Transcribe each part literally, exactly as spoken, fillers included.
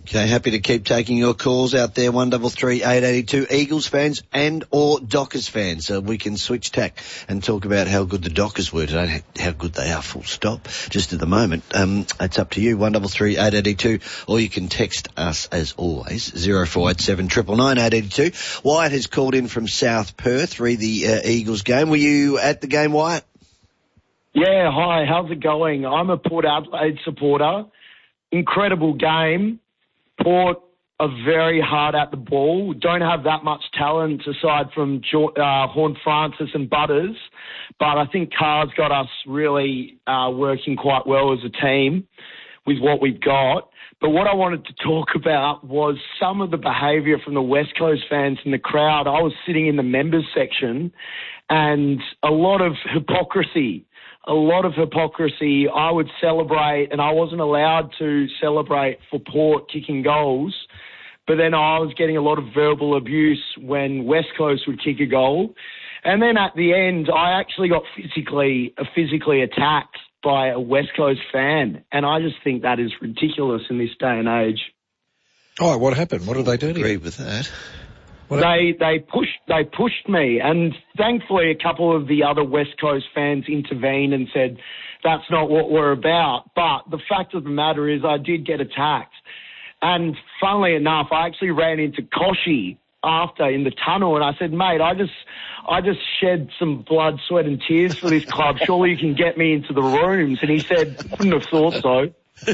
Okay, happy to keep taking your calls out there, one double three eight eight two, Eagles fans and or Dockers fans. Uh, we can switch tack and talk about how good the Dockers were today, how good they are, full stop. Just at the moment, um, it's up to you, one double three eight eight two, or you can text us as always, zero four eight seven nine nine eight eight two. Wyatt has called in from South Perth, re the uh, Eagles game. Were you at the game, Wyatt? Yeah, hi, how's it going? I'm a Port Adelaide supporter. Incredible game. Port are very hard at the ball. Don't have that much talent aside from uh, Horne-Francis and Butters, but I think Carr's got us really uh, working quite well as a team with what we've got. But what I wanted to talk about was some of the behaviour from the West Coast fans in the crowd. I was sitting in the members section and a lot of hypocrisy. A lot of hypocrisy. I would celebrate, and I wasn't allowed to celebrate for Port kicking goals, but then I was getting a lot of verbal abuse when West Coast would kick a goal. And then at the end, I actually got physically, physically attacked by a West Coast fan, and I just think that is ridiculous in this day and age. Oh, what happened? What did they do to you? I agree with that. What they they pushed they pushed me, and thankfully a couple of the other West Coast fans intervened and said that's not what we're about. But the fact of the matter is I did get attacked, and funnily enough, I actually ran into Koshi after in the tunnel, and I said, mate, I just I just shed some blood, sweat, and tears for this club. Surely you can get me into the rooms. And he said, wouldn't have thought so.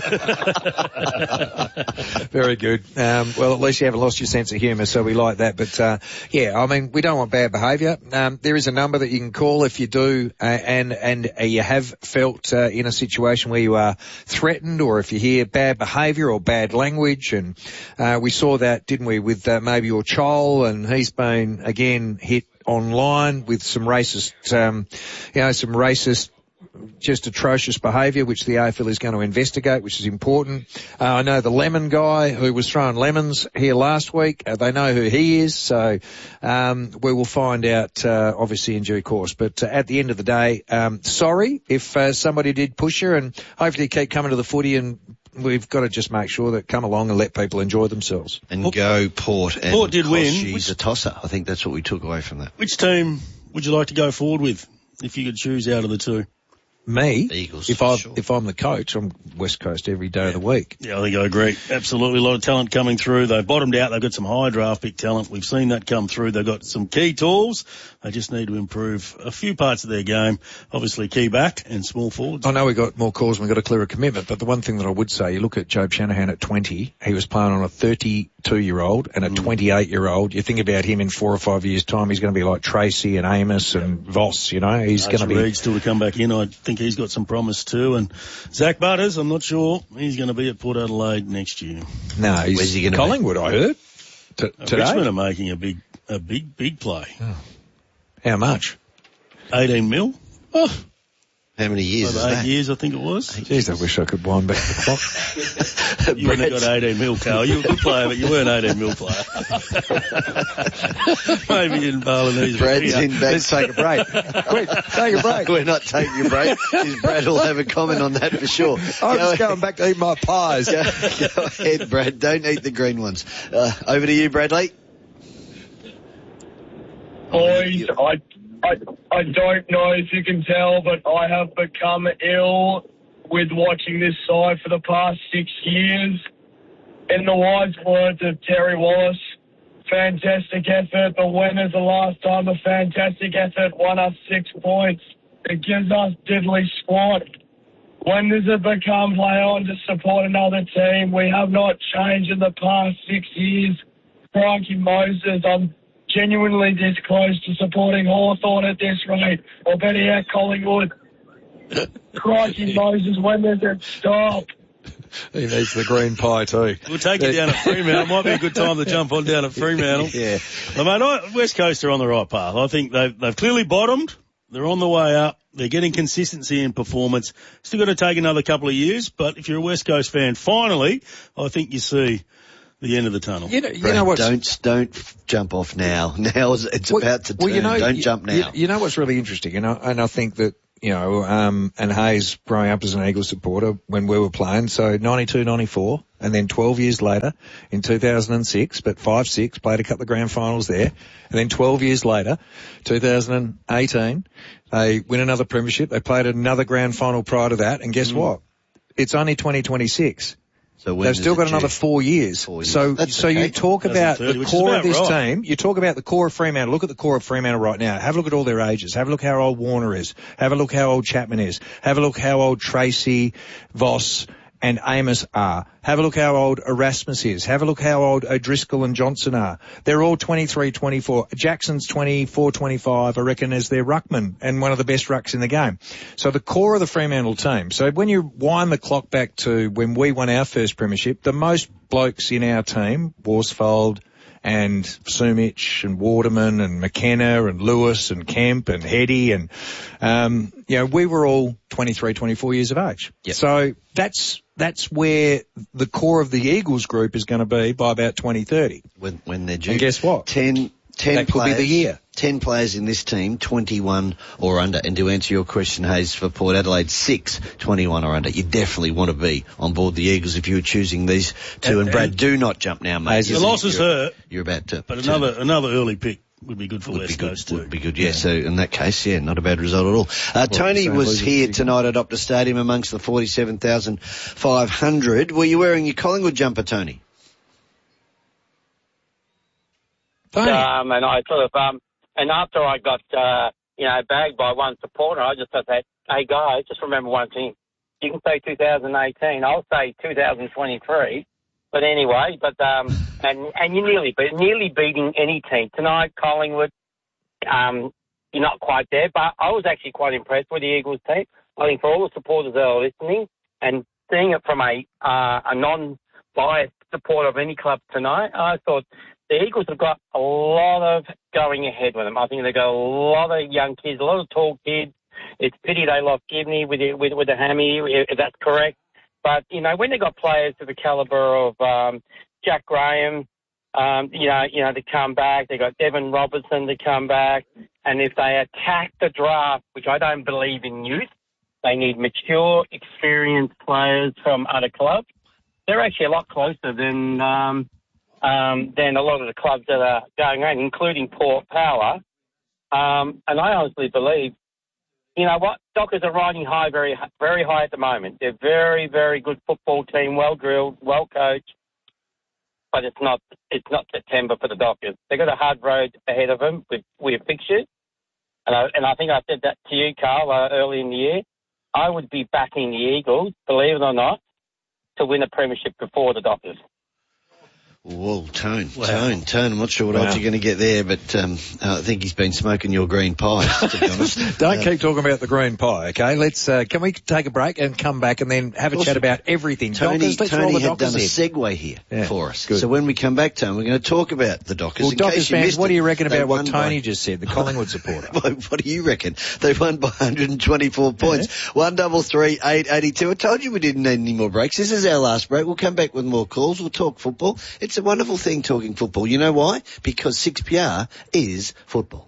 Very good. Um, well, at least you haven't lost your sense of humour, so we like that. But, uh, yeah, I mean, we don't want bad behaviour. Um, there is a number that you can call if you do, uh, and, and uh, you have felt, uh, in a situation where you are threatened, or if you hear bad behaviour or bad language. And, uh, we saw that, didn't we, with, uh, maybe your Chol, and he's been, again, hit online with some racist, um, you know, some racist, just atrocious behaviour, which the A F L is going to investigate, which is important. Uh, I know the lemon guy who was throwing lemons here last week. Uh, they know who he is, so um, we will find out, uh, obviously, in due course. But uh, at the end of the day, um, sorry if uh, somebody did push you, and hopefully keep coming to the footy, and we've got to just make sure that come along and let people enjoy themselves. And go Port. And Port did win. She's a tosser. I think that's what we took away from that. Which team would you like to go forward with if you could choose out of the two? Me, Eagles, if I sure. if I'm the coach, I'm West Coast every day yeah. of the week. Yeah, I think I agree. Absolutely, a lot of talent coming through. They bottomed out. They've got some high draft pick talent. We've seen that come through. They've got some key tools. They just need to improve a few parts of their game. Obviously, key back and small forwards. I know we got more calls and we got a clearer commitment, but the one thing that I would say, you look at Jobe Shanahan at twenty. He was playing on a thirty-two-year-old and a mm. twenty-eight-year-old. You think about him in four or five years' time, he's going to be like Tracy and Amos and Voss. You know, he's going to be. Reed still to come back in. I think he's got some promise too. And Zach Butters, I'm not sure he's going to be at Port Adelaide next year. No, he's Where's he going to Collingwood, be? I heard. T- today. Richmond are making a big, a big, big play. Oh. How much? eighteen mil. Oh. How many years Over is eight that? years, I think it was. Jeez, I wish I could wind back the clock. You wouldn't have got eighteen mil, Carl. You were a good player, but you weren't eighteen mil player. Maybe in Balinese. Brad's in back. Let's take a break. Quick, take a break. We're not taking a break. Brad will have a comment on that for sure. I'm go just going back to eat my pies. Go, go ahead, Brad. Don't eat the green ones. Uh, over to you, Bradley. Boys, I, I, I don't know if you can tell, but I have become ill with watching this side for the past six years. In the wise words of Terry Wallace, fantastic effort, but when is the last time a fantastic effort won us six points? It gives us diddly squat. When does it become play on to support another team? We have not changed in the past six years. Crikey Moses, I'm genuinely this close to supporting Hawthorn at this rate, or better yet, Collingwood. Crikey Moses, when does it stop? He needs the green pie too. We'll take you down at Fremantle. Might be a good time to jump on down at Fremantle. Yeah. I mean, I, West Coast are on the right path. I think they've, they've clearly bottomed. They're on the way up. They're getting consistency in performance. Still got to take another couple of years, but if you're a West Coast fan, finally, I think you see the end of the tunnel. You know, you Brad, know what? Don't don't jump off now. Now is, it's well, about to turn. Well, you know, don't you, jump now. You, you know what's really interesting, you know, and I think that, you know, um, and Hayes growing up as an Eagles supporter when we were playing, so ninety-two, ninety-four, and then twelve years later in two thousand six, but five six, played a couple of grand finals there, and then twelve years later, two thousand eighteen, they win another premiership. They played another grand final prior to that, and guess mm. what? It's only twenty twenty-six. So they've still got another four years. four years. So, That's so okay. you talk about thirty, the core of this right. team. You talk about the core of Fremantle. Look at the core of Fremantle right now. Have a look at all their ages. Have a look how old Warner is. Have a look how old Chapman is. Have a look how old Tracy, Voss, and Amos are. Have a look how old Erasmus is. Have a look how old O'Driscoll and Johnson are. They're all twenty-three, twenty-four. Jackson's twenty-four, twenty-five, I reckon, as their ruckman and one of the best rucks in the game. So the core of the Fremantle team. So when you wind the clock back to when we won our first premiership, the most blokes in our team, Worsfold and Sumich and Waterman and McKenna and Lewis and Kemp and Heady and, um, you know, we were all twenty-three, twenty-four years of age. Yep. So that's, that's where the core of the Eagles group is going to be by about twenty thirty. When, when they're due. And guess what? Ten, ten that players, could be the year. ten players in this team, twenty-one or under. And to answer your question, Hayes, for Port Adelaide, six, twenty-one or under. You definitely want to be on board the Eagles if you were choosing these two. And, and Brad, do not jump now, mate. The losses hurt. You're about to. But another, to, another early pick would be good for West Coast too. Would be good, yeah. yeah. So in that case, yeah, not a bad result at all. Uh, well, Tony was here tonight at Optus Stadium amongst the forty-seven thousand five hundred. Were you wearing your Collingwood jumper, Tony? Tony. Um, and I sort of, um, and after I got, uh, you know, bagged by one supporter, I just thought, hey guys, just remember one thing. You can say two thousand eighteen, I'll say two thousand twenty-three. But anyway, but, um, and, and you're nearly, but nearly beating any team. Tonight, Collingwood, um, you're not quite there, but I was actually quite impressed with the Eagles team. I think for all the supporters that are listening and seeing it from a, uh, a non-biased supporter of any club tonight, I thought the Eagles have got a lot of going ahead with them. I think they've got a lot of young kids, a lot of tall kids. It's pity they lost Gibney with the, with, with the hammy, if that's correct. But, you know, when they've got players to the calibre of um, Jack Graham, um, you know, you know, to come back, they've got Devin Robertson to come back. And if they attack the draft, which I don't believe in youth, they need mature, experienced players from other clubs. They're actually a lot closer than um, um, than a lot of the clubs that are going on, including Port Power. Um, and I honestly believe, you know what, Dockers are riding high, very, very high at the moment. They're very, very good football team, well drilled, well coached. But it's not, it's not September for the Dockers. They've got a hard road ahead of them with with fixtures. And I, and I think I said that to you, Carl, uh, early in the year. I would be backing the Eagles, believe it or not, to win a premiership before the Dockers. Whoa, Tone, wow. Tone, Tone. I'm not sure what wow. else you're going to get there, but um, I think he's been smoking your green pie, to be honest. Don't uh, keep talking about the green pie, okay? Let's, uh, can we take a break and come back and then have a awesome. chat about everything? Tony, Dockers, let's Tony roll the had Dockers done in. a segue here yeah, for us. Good. So when we come back, Tone, we're going to talk about the Dockers. Well, in Dockers case you fans, missed what do you reckon it, about what Tony by, just said, the Collingwood supporter? What do you reckon? They won by one hundred twenty-four points. Yeah. One double three, eight eighty-two. I told you we didn't need any more breaks. This is our last break. We'll come back with more calls. We'll talk football. It's a wonderful thing talking football. You know why? Because six P R is football.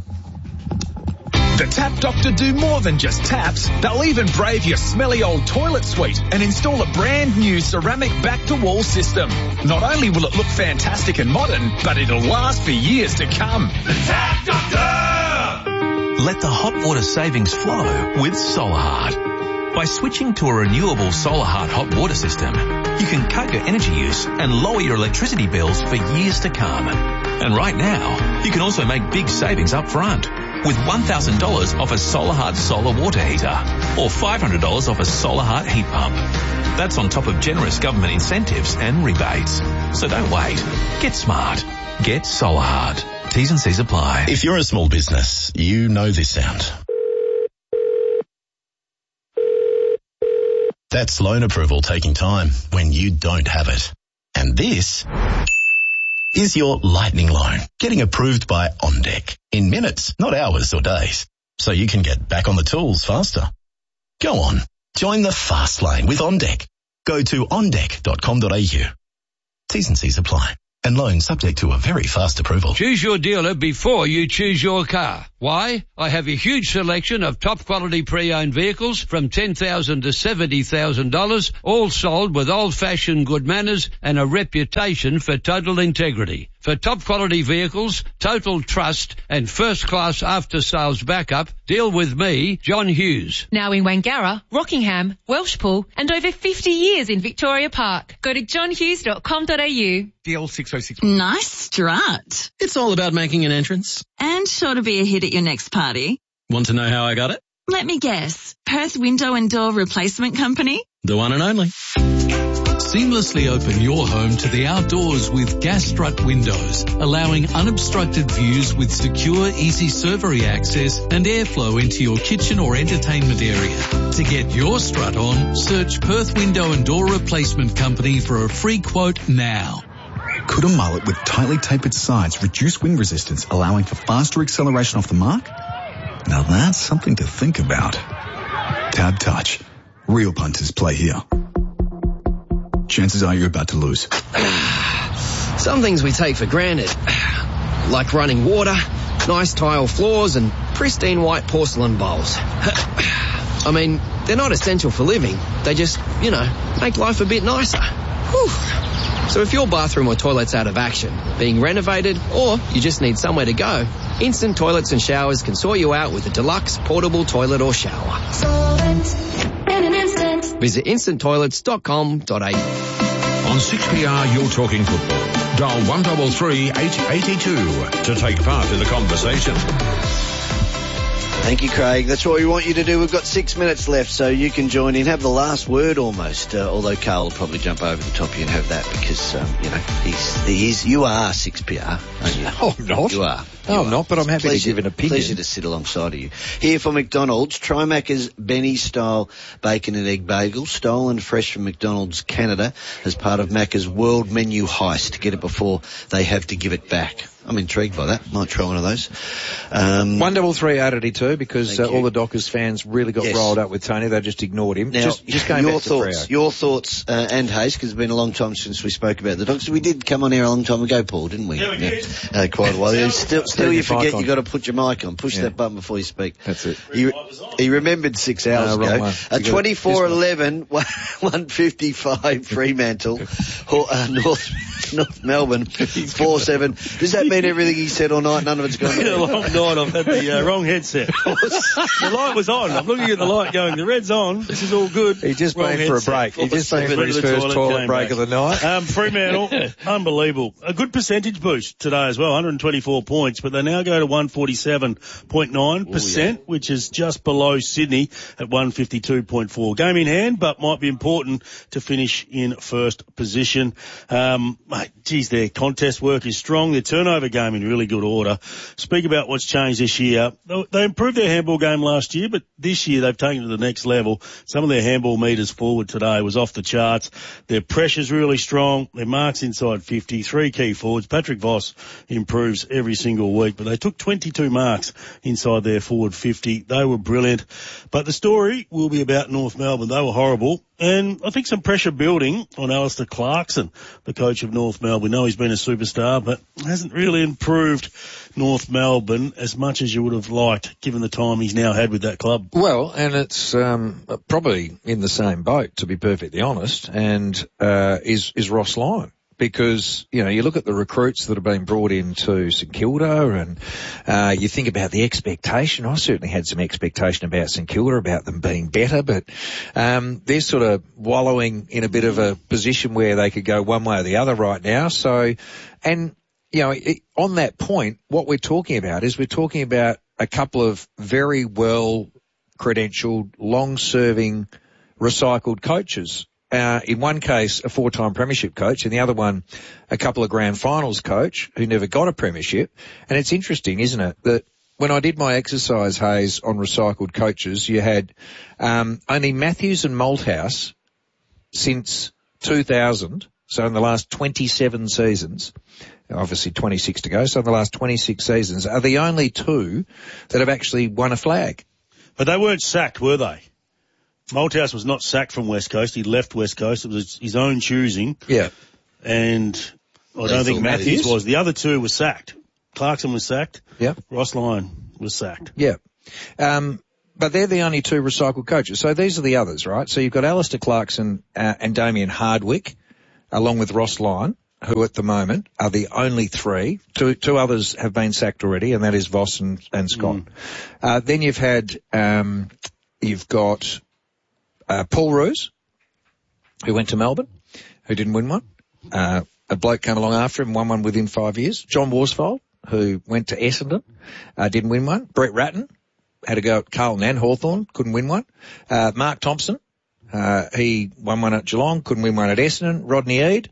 The Tap Doctor do more than just taps. They'll even brave your smelly old toilet suite and install a brand new ceramic back-to-wall system. Not only will it look fantastic and modern, but it'll last for years to come. The Tap Doctor! Let the hot water savings flow with SolarHeart. By switching to a renewable SolarHeart hot water system, you can cut your energy use and lower your electricity bills for years to come. And right now, you can also make big savings up front with one thousand dollars off a SolarHeart solar water heater or five hundred dollars off a SolarHeart heat pump. That's on top of generous government incentives and rebates. So don't wait. Get smart. Get SolarHeart. T's and C's apply. If you're a small business, you know this sound. That's loan approval taking time when you don't have it. And this is your lightning loan getting approved by OnDeck in minutes, not hours or days. So you can get back on the tools faster. Go on, join the fast lane with OnDeck. Go to on deck dot com dot a u. T's and C's apply. And loan subject to a very fast approval. Choose your dealer before you choose your car. Why? I have a huge selection of top-quality pre-owned vehicles from ten thousand dollars to seventy thousand dollars, all sold with old-fashioned good manners and a reputation for total integrity. For top-quality vehicles, total trust and first-class after-sales backup, deal with me, John Hughes. Now in Wangara, Rockingham, Welshpool and over fifty years in Victoria Park. Go to john hughes dot com dot a u. D L six oh six. Nice strut. It's all about making an entrance. And sure to be a hit at your next party. Want to know how I got it? Let me guess. Perth Window and Door Replacement Company? The one and only. Seamlessly open your home to the outdoors with Gas Strut Windows, allowing unobstructed views with secure, easy servery access and airflow into your kitchen or entertainment area. To get your strut on, search Perth Window and Door Replacement Company for a free quote now. Could a mullet with tightly tapered sides reduce wind resistance, allowing for faster acceleration off the mark? Now that's something to think about. Tab Touch. Real punters play here. Chances are you're about to lose. Some things we take for granted, like running water, nice tile floors and pristine white porcelain bowls. I mean, they're not essential for living. They just, you know, make life a bit nicer. Whew. So if your bathroom or toilet's out of action, being renovated, or you just need somewhere to go, Instant Toilets and Showers can sort you out with a deluxe portable toilet or shower. In an instant. Visit instant toilets dot com dot a u. On six P R, you're talking football. Dial one three three, eight eight two to take part in the conversation. Thank you, Craig. That's what we want you to do. We've got six minutes left, so you can join in, have the last word almost. Uh, although Carl will probably jump over the top of you and have that because, um, you know, he's, he's, you are six P R, aren't you? Oh, I'm not. You are. No, I'm not, but I'm happy pleasure, to give an opinion. Pleasure to sit alongside of you. Here for McDonald's, try Macca's Benny-style bacon and egg bagel, stolen fresh from McDonald's Canada as part of Macca's World Menu Heist. Get it before they have to give it back. I'm intrigued by that. Might try one of those. Um, one double three eight eighty-two because uh, all the Dockers fans really got yes. rolled up with Tony. They just ignored him. Now, just, just going your back thoughts, to your thoughts, uh, and Hayes, because it's been a long time since we spoke about the Dockers. We did come on air a long time ago, Paul, didn't we? Yeah, we did. Yeah. Uh, quite a while. Yeah, still, still you forget you got to put your mic on. Push yeah. that button before you speak. That's it. He, he remembered six hours no, ago. Uh, twenty-four eleven, one fifty-five Fremantle, uh, North North Melbourne, four seven. Does that mean everything he said all night? None of it's gone. It's been a long night. I've had the uh, wrong headset. The light was on. I'm looking at the light going, the red's on. This is all good. He just wrong been headset. for a break. He just been for his first toilet, toilet break back. of the night. Um, Fremantle, unbelievable. A good percentage boost today as well, one hundred twenty-four points, but they now go to one forty-seven point nine percent, Ooh, yeah. which is just below Sydney at one fifty-two point four. Game in hand, but might be important to finish in first position. Um, mate, geez, their contest work is strong. Their turnover game in really good order. Speak about what's changed this year. They improved their handball game last year, but this year they've taken it to the next level. Some of their handball meters forward today was off the charts. Their pressure's really strong. Their marks inside fifty. Three key forwards. Patrick Voss improves every single week, but they took twenty-two marks inside their forward fifty. They were brilliant. But the story will be about North Melbourne. They were horrible. And I think some pressure building on Alistair Clarkson, the coach of North Melbourne. We know he's been a superstar, but hasn't really improved North Melbourne as much as you would have liked, given the time he's now had with that club. Well, and it's um, probably in the same boat, to be perfectly honest, and uh, is, is Ross Lyon. Because, you know, you look at the recruits that have been brought into St Kilda and uh you think about the expectation. I certainly had some expectation about St Kilda, about them being better, but um they're sort of wallowing in a bit of a position where they could go one way or the other right now. So, and, you know, it, on that point, what we're talking about is we're talking about a couple of very well credentialed, long-serving, recycled coaches. Uh, in one case, a four-time premiership coach, and the other one, a couple of grand finals coach who never got a premiership. And it's interesting, isn't it, that when I did my exercise, Hayes, on recycled coaches, you had um, only Matthews and Malthouse since two thousand, so in the last twenty-seven seasons, obviously twenty-six to go, so in the last twenty-six seasons, are the only two that have actually won a flag. But they weren't sacked, were they? Malthouse was not sacked from West Coast. He left West Coast. It was his own choosing. Yeah. And I don't think Matthews was. The other two were sacked. Clarkson was sacked. Yeah. Ross Lyon was sacked. Yeah. Um, but they're the only two recycled coaches. So these are the others, right? So you've got Alistair Clarkson uh, and Damien Hardwick, along with Ross Lyon, who at the moment are the only three. Two, two others have been sacked already, and that is Voss and, and Scott. Mm. Uh, then you've had, um, you've got uh, Paul Roos, who went to Melbourne, who didn't win one. Uh, a bloke came along after him, won one within five years. John Worsfold, who went to Essendon, uh, didn't win one. Brett Ratton had to go at Carlton and Hawthorn, couldn't win one. Uh, Mark Thompson, uh, he won one at Geelong, couldn't win one at Essendon. Rodney Eade,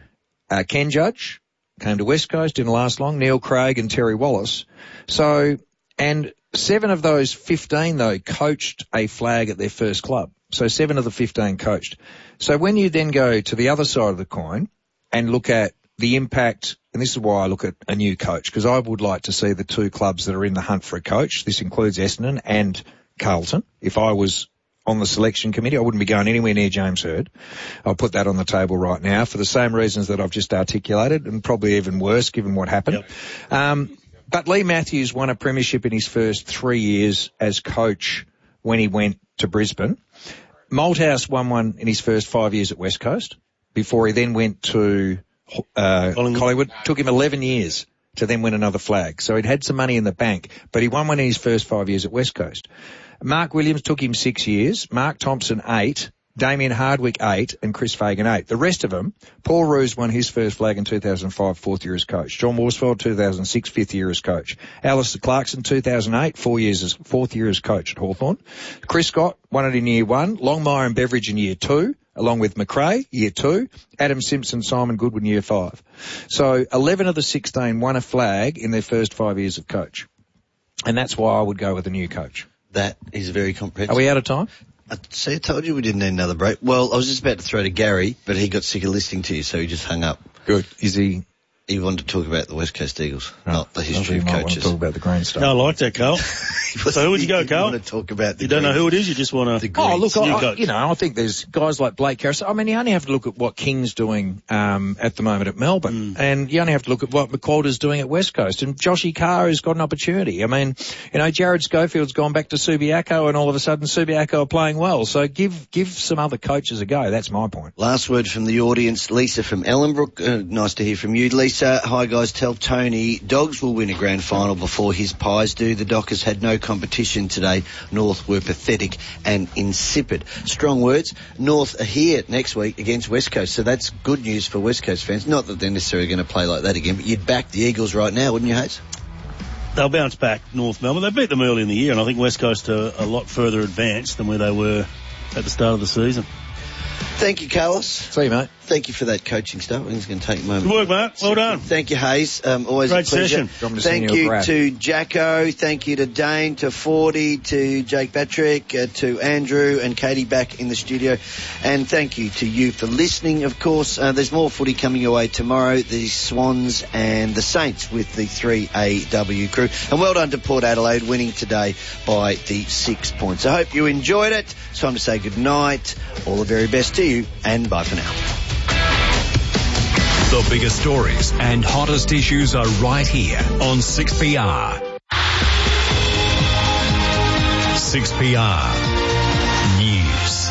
uh, Ken Judge, came to West Coast, didn't last long. Neil Craig and Terry Wallace. So, and seven of those fifteen, though, coached a flag at their first club. So seven of the fifteen coached. So when you then go to the other side of the coin and look at the impact, and this is why I look at a new coach, because I would like to see the two clubs that are in the hunt for a coach. This includes Essendon and Carlton. If I was on the selection committee, I wouldn't be going anywhere near James Hird. I'll put that on the table right now for the same reasons that I've just articulated, and probably even worse given what happened. Yep. Um, but Lee Matthews won a premiership in his first three years as coach when he went to Brisbane. Malthouse won one in his first five years at West Coast before he then went to uh, Collingwood. Collingwood. Took him eleven years to then win another flag. So he'd had some money in the bank, but he won one in his first five years at West Coast. Mark Williams took him six years, Mark Thompson eight, Damien Hardwick eight, and Chris Fagan eight. The rest of them, Paul Roos won his first flag in two thousand five, fourth year as coach. John Worsfold, two thousand six, fifth year as coach. Alistair Clarkson, two thousand eight, four years as, fourth year as coach at Hawthorn. Chris Scott won it in year one. Longmire and Beveridge in year two, along with McRae, year two. Adam Simpson, Simon Goodwin, year five. So eleven of the sixteen won a flag in their first five years of coach. And that's why I would go with a new coach. That is very comprehensive. Are we out of time? I, see, I told you we didn't need another break. Well, I was just about to throw to Gary, but he got sick of listening to you, so he just hung up. Good. Is he... He wanted to talk about the West Coast Eagles, oh, not the history of coaches. Want to talk about the green stuff. No, I like that, Carl. So who would you go, Carl? You want to talk about the You don't greens. know who it is, you just want to... Oh, look, I, I, you know, I think there's guys like Blake Harris. I mean, you only have to look at what King's doing um, at the moment at Melbourne, mm. and you only have to look at what McQualter's doing at West Coast, and Joshy Carr has got an opportunity. I mean, you know, Jared Schofield's gone back to Subiaco, and all of a sudden Subiaco are playing well. So give give some other coaches a go. That's my point. Last word from the audience. Lisa from Ellenbrook. Uh, nice to hear from you, Lisa. Hi, guys. Tell Tony Dogs will win a grand final before his Pies do. The Dockers had no competition today. North were pathetic and insipid. Strong words. North are here next week against West Coast, so that's good news for West Coast fans. Not that they're necessarily going to play like that again, but you'd back the Eagles right now, wouldn't you, Hayes? They'll bounce back, North Melbourne. They beat them early in the year, and I think West Coast are a lot further advanced than where they were at the start of the season. Thank you, Carlos. See you, mate. Thank you for that coaching stuff. I think it's going to take a moment. Good work, mate. Well done. Thank you, Hayes. Um, always Great a pleasure. session. Thank you to Jacko. Thank you to Dane, to Fordy, to Jake Patrick, uh, to Andrew and Katie back in the studio. And thank you to you for listening, of course. Uh, there's more footy coming your way tomorrow. The Swans and the Saints with the three A W crew. And well done to Port Adelaide winning today by the six points. I hope you enjoyed it. It's time to say good night. All the very best to you and bye for now. The biggest stories and hottest issues are right here on six P R. six P R News.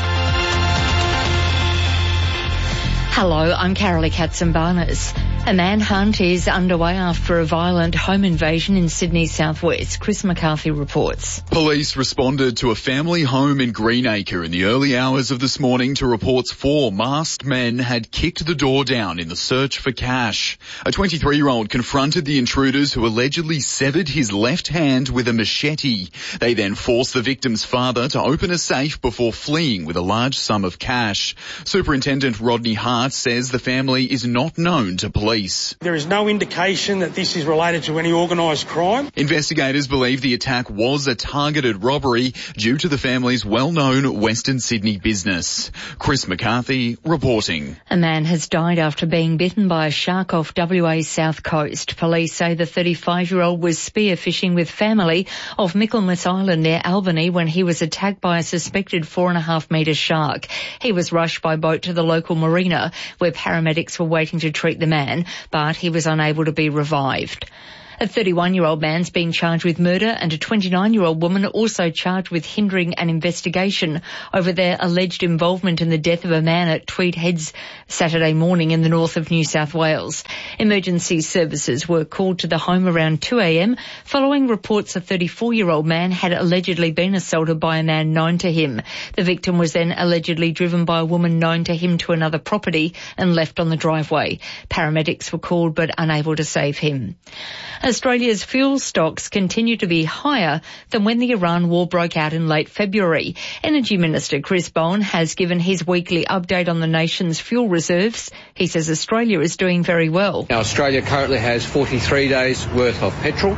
Hello, I'm Carolee Katsimbarnas. A manhunt is underway after a violent home invasion in Sydney's southwest. Chris McCarthy reports. Police responded to a family home in Greenacre in the early hours of this morning to reports four masked men had kicked the door down in the search for cash. A twenty-three-year-old confronted the intruders who allegedly severed his left hand with a machete. They then forced the victim's father to open a safe before fleeing with a large sum of cash. Superintendent Rodney Hart says the family is not known to police. There is no indication that this is related to any organised crime. Investigators believe the attack was a targeted robbery due to the family's well-known Western Sydney business. Chris McCarthy reporting. A man has died after being bitten by a shark off W A's south coast. Police say the thirty-five-year-old was spearfishing with family off Michaelmas Island near Albany when he was attacked by a suspected four and a half metre shark. He was rushed by boat to the local marina where paramedics were waiting to treat the man, but he was unable to be revived. A thirty-one-year-old man's been charged with murder and a twenty-nine-year-old woman also charged with hindering an investigation over their alleged involvement in the death of a man at Tweed Heads Saturday morning in the north of New South Wales. Emergency services were called to the home around two a.m. following reports a thirty-four-year-old man had allegedly been assaulted by a man known to him. The victim was then allegedly driven by a woman known to him to another property and left on the driveway. Paramedics were called but unable to save him. Australia's fuel stocks continue to be higher than when the Iran war broke out in late February. Energy Minister Chris Bowen has given his weekly update on the nation's fuel reserves. He says Australia is doing very well. Now, Australia currently has forty-three days worth of petrol,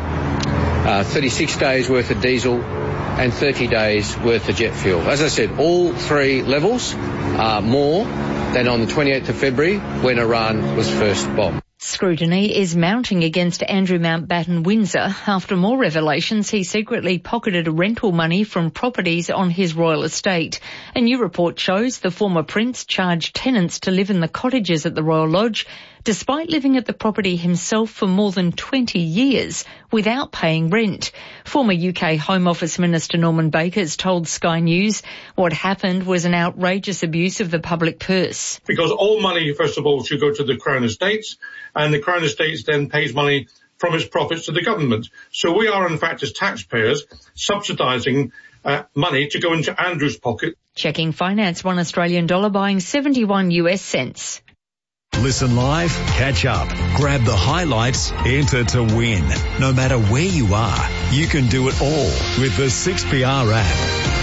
uh, thirty-six days worth of diesel and thirty days worth of jet fuel. As I said, all three levels are more than on the twenty-eighth of February when Iran was first bombed. Scrutiny is mounting against Andrew Mountbatten Windsor after more revelations he secretly pocketed rental money from properties on his royal estate. A new report shows the former prince charged tenants to live in the cottages at the Royal Lodge, despite living at the property himself for more than twenty years without paying rent. Former U K Home Office Minister Norman Bakers told Sky News what happened was an outrageous abuse of the public purse. Because all money, first of all, should go to the Crown Estates, and the Crown Estates then pays money from its profits to the government. So we are, in fact, as taxpayers, subsidising uh, money to go into Andrew's pocket. Checking finance, one Australian dollar buying seventy-one U S cents. Listen live, catch up, grab the highlights, enter to win. No matter where you are, you can do it all with the six P R app.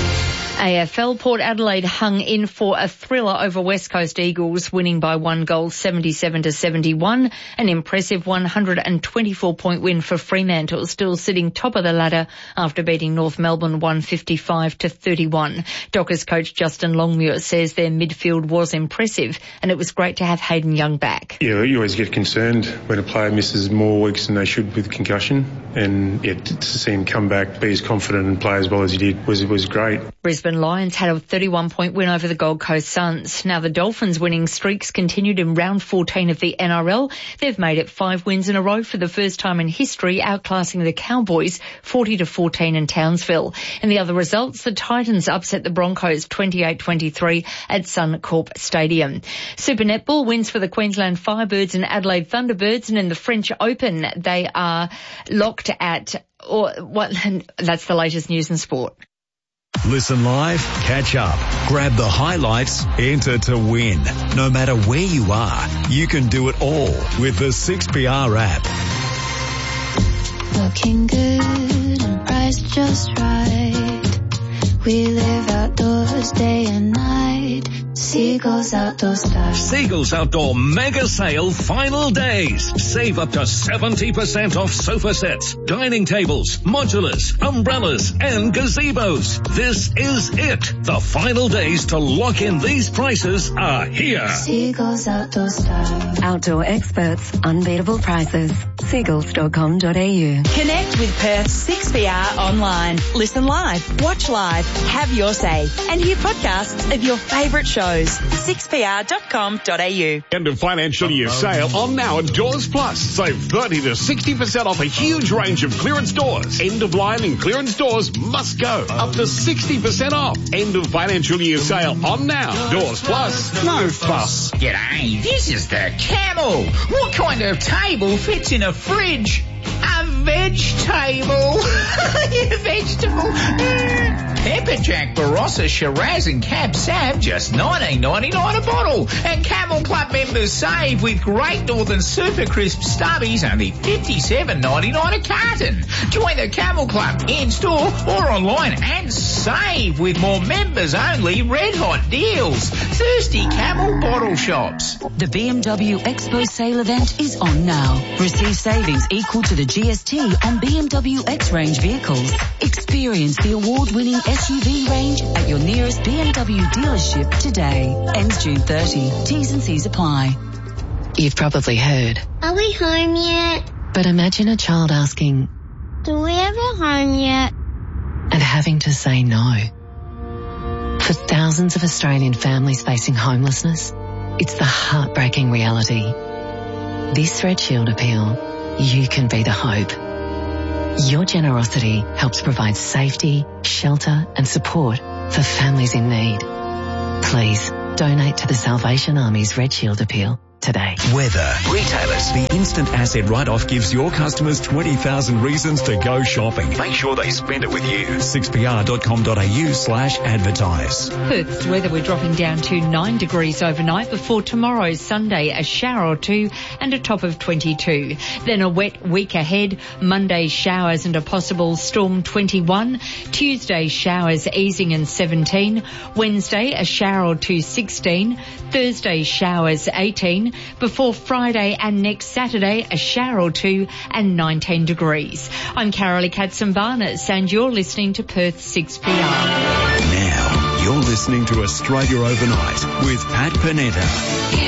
A F L, Port Adelaide hung in for a thriller over West Coast Eagles, winning by one goal, seventy-seven to seventy-one. An impressive one hundred twenty-four point win for Fremantle, still sitting top of the ladder after beating North Melbourne one fifty-five to thirty-one. Dockers coach Justin Longmuir says their midfield was impressive and it was great to have Hayden Young back. Yeah, you always get concerned when a player misses more weeks than they should with concussion, and yeah, to see him come back, be as confident and play as well as he did was was great. Brisbane Lions had a thirty-one point win over the Gold Coast Suns. Now the Dolphins' winning streaks continued in round fourteen of the N R L. They've made it five wins in a row for the first time in history, outclassing the Cowboys forty to fourteen in Townsville. In the other results, the Titans upset the Broncos twenty-eight twenty-three at Suncorp Stadium. Super Netball wins for the Queensland Firebirds and Adelaide Thunderbirds, and in the French Open, they are locked at, or what? That's the latest news in sport. Listen live, catch up, grab the highlights, enter to win. No matter where you are, you can do it all with the six P R app. Looking good and priced just right. We live outdoors day and night. Seagulls Outdoor Style. Seagulls Outdoor Mega Sale Final Days. Save up to seventy percent off sofa sets, dining tables, modulars, umbrellas and gazebos. This is it. The final days to lock in these prices are here. Seagulls Outdoor Style. Outdoor experts, unbeatable prices. seagulls dot com dot a u. Connect with Perth's six P R online. Listen live, watch live, have your say, and hear podcasts of your favourite shows. six P R dot com dot a u. End of financial year sale on now at Doors Plus. Save thirty to sixty percent off a huge range of clearance doors. End of line and clearance doors must go. Up to sixty percent off. End of financial year sale on now. Doors Plus. No fuss. G'day, this is the Camel. What kind of table fits in a fridge? A veg table. Yeah, vegetable. Pepper Jack, Barossa, Shiraz and Cab Sav, just nineteen ninety-nine a bottle. And Camel Club members save with Great Northern Super Crisp Stubbies, only fifty-seven ninety-nine a carton. Join the Camel Club in-store or online and save with more members-only red-hot deals. Thirsty Camel bottle shops. The B M W Expo sale event is on now. Receive savings equal to the G S T on B M W X-Range vehicles. Experience the award-winning S U V range at your nearest B M W dealership today. Ends June thirtieth. T's and C's apply. You've probably heard. Are we home yet? But imagine a child asking, Do we have a home yet? and having to say no. For thousands of Australian families facing homelessness, it's the heartbreaking reality. This Red Shield appeal, you can be the hope. Your generosity helps provide safety, shelter and support for families in need. Please donate to the Salvation Army's Red Shield appeal today. Weather. Retailers. The instant asset write-off gives your customers twenty thousand reasons to go shopping. Make sure they spend it with you. six p r dot com dot a u slash advertise. Perth's weather, we're dropping down to nine degrees overnight before tomorrow, Sunday, a shower or two and a top of twenty-two. Then a wet week ahead. Monday, showers and a possible storm, twenty-one. Tuesday, showers easing and seventeen. Wednesday, a shower or two, sixteen. Thursday, showers, eighteen. Before Friday and next Saturday, a shower or two and nineteen degrees. I'm Carolee Katzenbarnes and you're listening to Perth six P R. Now, you're listening to Australia Overnight with Pat Panetta.